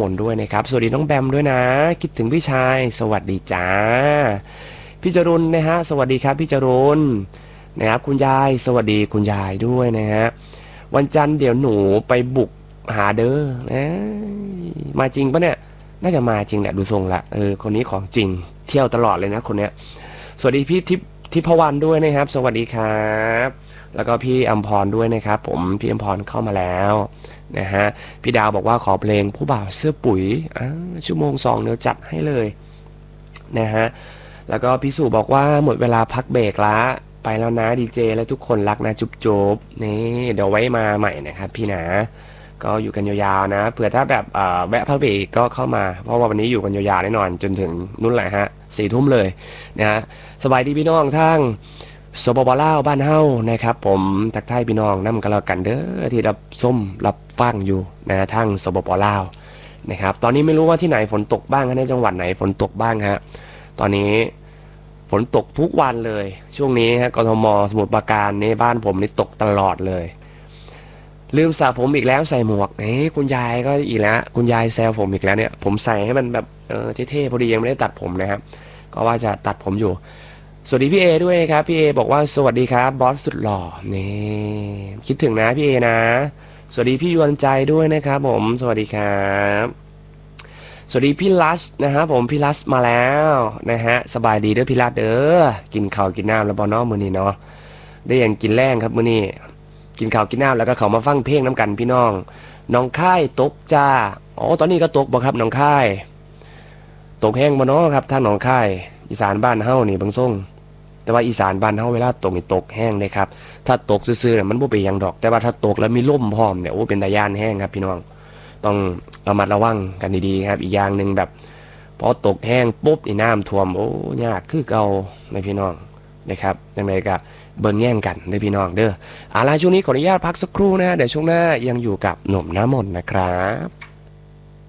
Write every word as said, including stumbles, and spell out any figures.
นต์ด้วยนะครับสวัสดีน้องแบมด้วยนะคิดถึงพี่ชายสวัสดีจ้าพี่จรุนนะฮะสวัสดีครับพี่จรุนนะครับคุณยายสวัสดีคุณยายด้วยนะฮะวันจันทร์เดี๋ยวหนูไปบุกหาเด้อนะมาจริงปะเนี่ยน่าจะมาจริงแหละดูทรงละเออคนนี้ของจริงเที่ยวตลอดเลยนะคนเนี้ยสวัสดีพี่ทิพทิพวรรณด้วยนะครับสวัสดีครับแล้วก็พี่อัมพรด้วยนะครับผมพี่อัมพรเข้ามาแล้วนะฮะพี่ดาวบอกว่าขอเพลงผู้บ่าวเสื้อปุ๋ยชั่วโมงสองเดี๋ยวจัดให้เลยนะฮะแล้วก็พี่สุบอกว่าหมดเวลาพักเบรกละไปแล้วนะดีเจและทุกคนรักนะจุ๊บจุ๊บนี่เดี๋ยวไว้มาใหม่นะครับพี่นะก็อยู่กันยาวๆนะเผื่อถ้าแบบแวะพักเบรกก็เข้ามาเพราะว่าวันนี้อยู่กันยาวๆแน่นอนจนถึงนู่นแหละฮะสี่ทุ่มเลยนะฮะสบายดีพี่น้องทั้งสปปลาวบ้านเฮานะครับผมทักทายพี่น้องนำกันแล้วกันเด้อที่รับส้มรับฟังอยู่นะทั้งสปปลาวนะครับตอนนี้ไม่รู้ว่าที่ไหนฝนตกบ้างในจังหวัดไหนฝนตกบ้างฮะตอนนี้ฝนตกทุกวันเลยช่วงนี้ฮะกทมสมุทรปราการนี่บ้านผมนี่ตกตลอดเลยลืมสระผมอีกแล้วใส่หมวกเอ้คุณยายก็อีกแล้วคุณยายแซวผมอีกแล้วเนี่ยผมใส่ให้มันแบบเออเท่ๆพอดียังไม่ได้ตัดผมนะครับก็ว่าจะตัดผมอยู่สวัสดีพี่เอด้วยครับพี่เอบอกว่าสวัสดีครับบอสสุดหล่อนี่คิดถึงนะพี่เอนะสวัสดีพี่ยวนใจด้วยนะครับผมสวัสดีครับสวัสดีพี่ลัสนะฮะผมพี่ลัสมาแล้วนะฮะสบายดีเด้อพี่ลัสเด้อกินข้าวกินน้ำแล้วบอนอมื้อนี้เนาะได้ยังกินแรงครับมื้อนี้กินข้าวกินน้ำแล้วก็เขามาฟังเพลงน้ำกันพี่น้องน้องค่ายตกจ้าอ๋อตอนนี้ก็ตกบ่ครับน้องค่ายตกแห้งบ่เนาะครับทางน้องค่ายอีสานบ้านเฮานี่บางส่งแต่ว่าอีสานบ้านเฮาเวลาตกนี่ตกแห้งเลยครับถ้าตกซื่อๆเนี่ยมันบ่เป็นหยังดอกแต่ว่าถ้าตกแล้วมีลมพร้อมเนี่ยโอ้เป็นตาย่านแห้งครับพี่น้องต้องระมัดระวังกันดีๆครับอีกอย่างนึงแบบพอตกแห้งปุ๊บนี่น้ำท่วมโอ้ยากคือเก่าในพี่น้องนะครับยังไงก็เบิ่งแย่งกันเด้อพี่น้องเด้อเอาล่ะช่วงนี้ขออนุญาตพักสักครู่นะฮะเดี๋ยวช่วงหน้ายังอยู่กับหนุ่มน้ำมนต์นะครับ